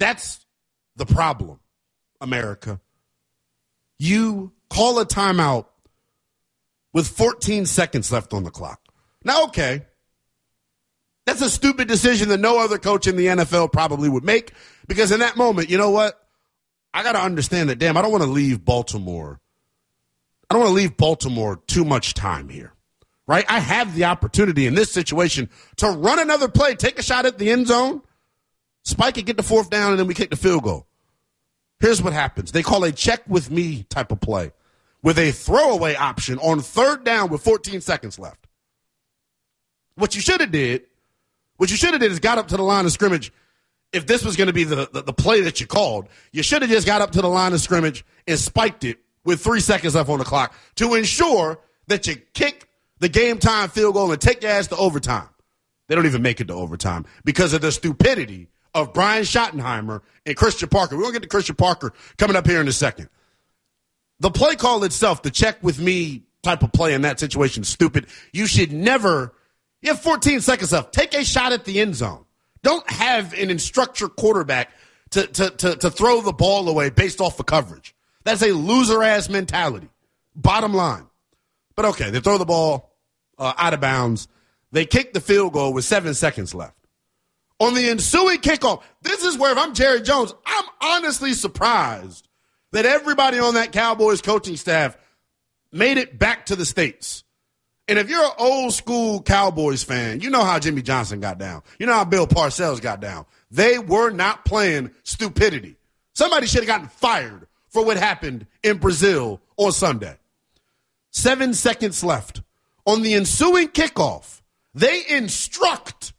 That's the problem, America. You call a timeout with 14 seconds left on the clock. Now, okay, that's a stupid decision that no other coach in the NFL probably would make, because in that moment, you know what? I got to understand that, damn, I don't want to leave Baltimore. I don't want to leave Baltimore too much time here, right? I have the opportunity in this situation to run another play, take a shot at the end zone, spike it, get the fourth down, and then we kick the field goal. Here's what happens. They call a check with me type of play with a throwaway option on third down with 14 seconds left. What you should have did is got up to the line of scrimmage. If this was going to be the play that you called, you should have just got up to the line of scrimmage and spiked it with 3 seconds left on the clock to ensure that you kick the game time field goal and take your ass to overtime. They don't even make it to overtime because of the stupidity of Brian Schottenheimer and Christian Parker. We're going to get to Christian Parker coming up here in a second. The play call itself, the check with me type of play in that situation, is stupid. You should never, you have 14 seconds left. Take a shot at the end zone. Don't have an instructor quarterback to throw the ball away based off of coverage. That's a loser-ass mentality, bottom line. But okay, they throw the ball out of bounds. They kick the field goal with 7 seconds left. On the ensuing kickoff, this is where if I'm Jerry Jones, I'm honestly surprised that everybody on that Cowboys coaching staff made it back to the States. And if you're an old school Cowboys fan, you know how Jimmy Johnson got down. You know how Bill Parcells got down. They were not playing stupidity. Somebody should have gotten fired for what happened in Brazil on Sunday. 7 seconds left. On the ensuing kickoff, they instruct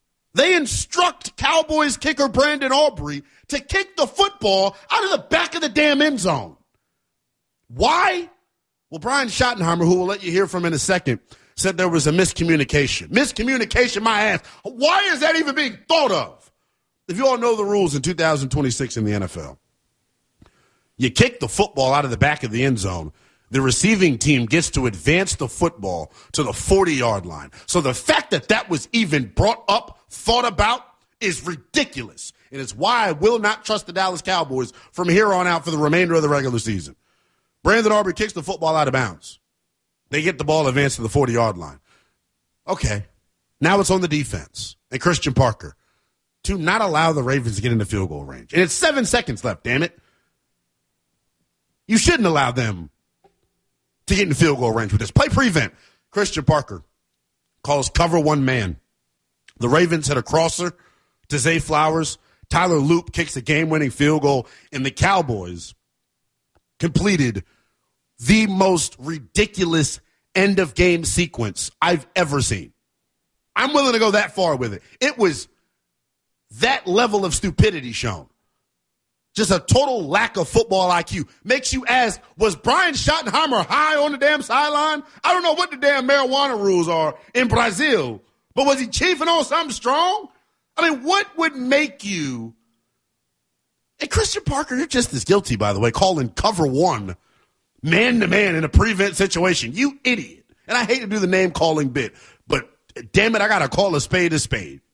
Cowboys kicker Brandon Aubrey to kick the football out of the back of the damn end zone. Why? Well, Brian Schottenheimer, who we'll let you hear from in a second, said there was a miscommunication. Miscommunication, my ass. Why is that even being thought of? If you all know the rules in 2026 in the NFL, you kick the football out of the back of the end zone. The receiving team gets to advance the football to the 40-yard line. So the fact that that was even brought up, thought about, is ridiculous. And it's why I will not trust the Dallas Cowboys from here on out for the remainder of the regular season. Brandon Aubrey kicks the football out of bounds. They get the ball advanced to the 40-yard line. Okay, now it's on the defense and Christian Parker to not allow the Ravens to get into field goal range. And it's 7 seconds left, damn it. You shouldn't allow them to get in field goal range with this. Play prevent. Christian Parker calls cover one man. The Ravens hit a crosser to Zay Flowers. Tyler Loop kicks a game-winning field goal, and the Cowboys completed the most ridiculous end-of-game sequence I've ever seen. I'm willing to go that far with it. It was that level of stupidity shown. Just a total lack of football IQ. Makes you ask, was Brian Schottenheimer high on the damn sideline? I don't know what the damn marijuana rules are in Brazil, but was he chiefing on something strong? I mean, what would make you... And Christian Parker, you're just as guilty, by the way, calling cover one man-to-man in a prevent situation. You idiot. And I hate to do the name-calling bit, but damn it, I got to call a spade a spade.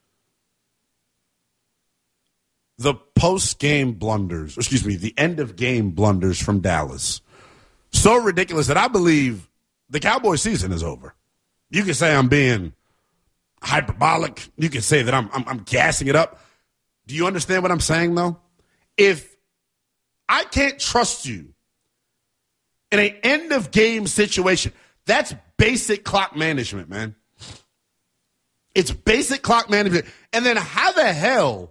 The post-game blunders, the end-of-game blunders from Dallas. So ridiculous that I believe the Cowboys season is over. You can say I'm being hyperbolic. You can say that I'm gassing it up. Do you understand what I'm saying, though? If I can't trust you in an end-of-game situation, that's basic clock management, man. It's basic clock management. And then how the hell...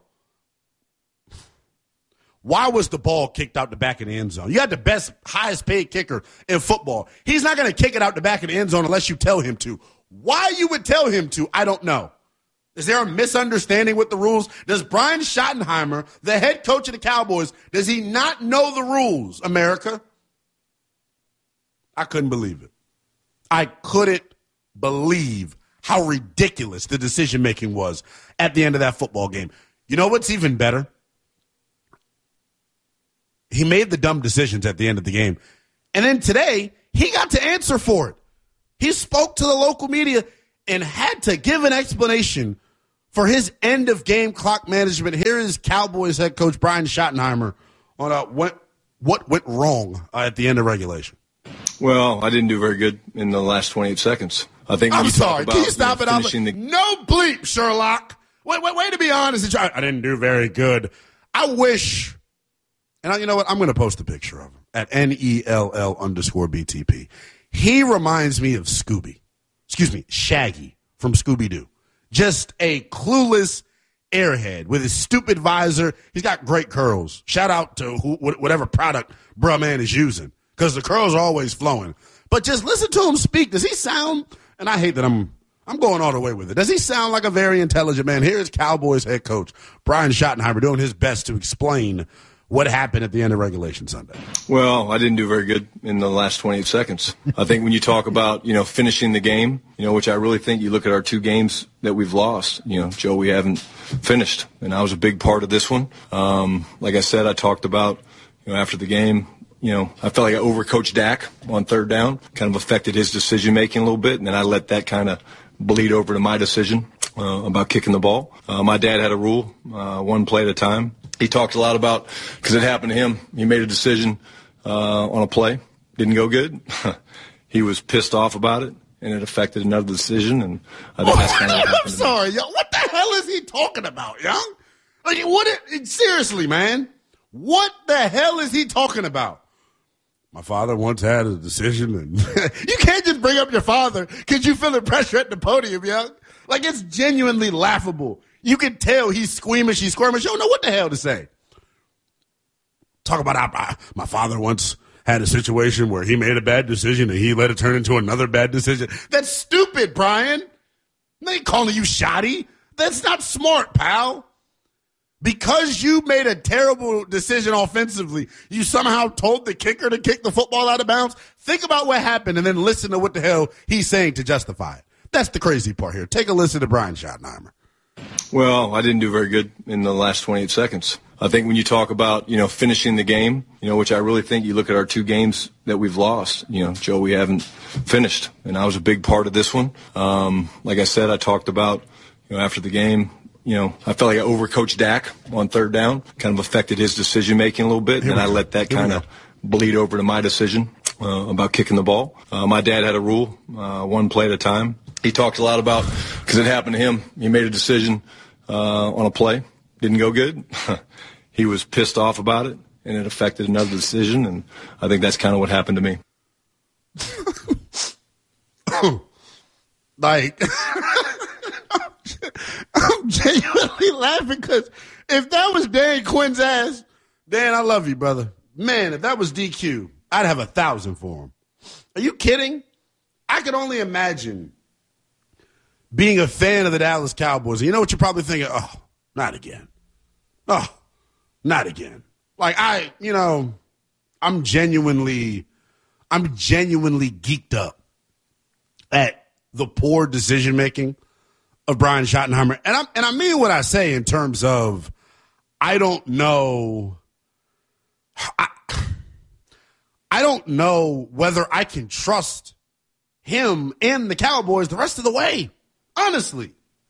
Why was the ball kicked out the back of the end zone? You had the best, highest paid kicker in football. He's not going to kick it out the back of the end zone unless you tell him to. Why you would tell him to, I don't know. Is there a misunderstanding with the rules? Does Brian Schottenheimer, the head coach of the Cowboys, does he not know the rules, America? I couldn't believe it. I couldn't believe how ridiculous the decision-making was at the end of that football game. You know what's even better? He made the dumb decisions at the end of the game. And then today, he got to answer for it. He spoke to the local media and had to give an explanation for his end of game clock management, here is Cowboys head coach Brian Schottenheimer on what went wrong at the end of regulation. Well, I didn't do very good in the last 28 seconds. I think. I'm sorry. Can you stop it? No bleep, Sherlock. Wait. To be honest, I didn't do very good. I wish. And you know what? I'm going to post a picture of him at NELL_BTP. He reminds me of Shaggy from Scooby-Doo. Just a clueless airhead with his stupid visor. He's got great curls. Shout out to whatever product bruh man is using, because the curls are always flowing. But just listen to him speak. Does he sound, and I hate that I'm going all the way with it, does he sound like a very intelligent man? Here is Cowboys head coach Brian Schottenheimer doing his best to explain what happened at the end of regulation Sunday. Well, I didn't do very good in the last 28 seconds. I think when you talk about, finishing the game, which I really think you look at our two games that we've lost, Joe, we haven't finished. And I was a big part of this one. Like I said, I talked about, after the game, I felt like I overcoached Dak on third down, kind of affected his decision-making a little bit, and then I let that kind of bleed over to my decision about kicking the ball. My dad had a rule, one play at a time. He talked a lot about, because it happened to him, he made a decision on a play, didn't go good. He was pissed off about it, and it affected another decision. And I think that's kind of what happened. I'm sorry, yo. What the hell is he talking about, young? Like, seriously, man. What the hell is he talking about? My father once had a decision, and you can't just bring up your father because you feeling pressure at the podium, young. Like, it's genuinely laughable. You can tell he's squeamish, he's squirmish. You don't know what the hell to say. Talk about my father once had a situation where he made a bad decision and he let it turn into another bad decision. That's stupid, Brian. They ain't calling you shoddy. That's not smart, pal. Because you made a terrible decision offensively, you somehow told the kicker to kick the football out of bounds. Think about what happened and then listen to what the hell he's saying to justify it. That's the crazy part here. Take a listen to Brian Schottenheimer. Well, I didn't do very good in the last 28 seconds. I think when you talk about, finishing the game, which I really think you look at our two games that we've lost, Joe, we haven't finished. And I was a big part of this one. Like I said, I talked about, after the game, I felt like I overcoached Dak on third down, kind of affected his decision-making a little bit, and I let that kind of bleed over to my decision about kicking the ball. My dad had a rule, one play at a time. He talked a lot about, because it happened to him, he made a decision on a play, didn't go good. He was pissed off about it, and it affected another decision, and I think that's kind of what happened to me. Like, I'm genuinely laughing because if that was Dan Quinn's ass, Dan, I love you, brother. Man, if that was DQ, I'd have 1,000 for him. Are you kidding? I could only imagine being a fan of the Dallas Cowboys. You know what you're probably thinking? Oh, not again. Oh, not again. Like, I'm genuinely geeked up at the poor decision making of Brian Schottenheimer. And I mean what I say in terms of I don't know. I don't know whether I can trust him and the Cowboys the rest of the way. Honestly.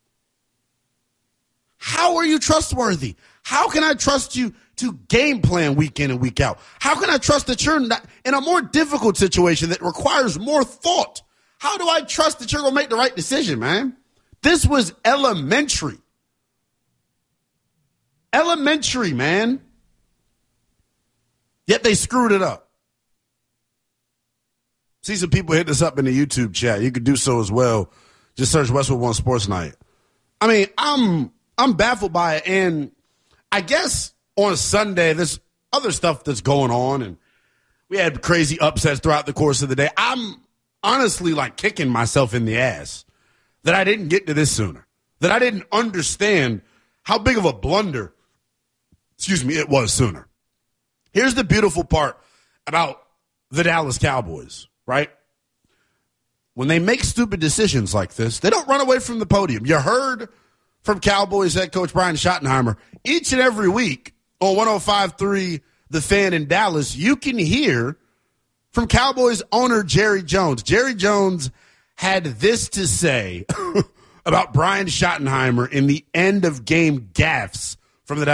How are you trustworthy? How can I trust you to game plan week in and week out? How can I trust that you're not in a more difficult situation that requires more thought? How do I trust that you're going to make the right decision, man? This was elementary. Elementary, man. Yet they screwed it up. See some people hit this up in the YouTube chat. You could do so as well. Just search Westwood One Sports Night. I mean, I'm baffled by it. And I guess on Sunday, there's other stuff that's going on. And we had crazy upsets throughout the course of the day. I'm honestly like kicking myself in the ass that I didn't get to this sooner. That I didn't understand how big of a blunder, it was sooner. Here's the beautiful part about the Dallas Cowboys, right? When they make stupid decisions like this, they don't run away from the podium. You heard from Cowboys head coach Brian Schottenheimer each and every week on 105.3 The Fan in Dallas. You can hear from Cowboys owner Jerry Jones. Jerry Jones had this to say about Brian Schottenheimer in the end of game gaffes from the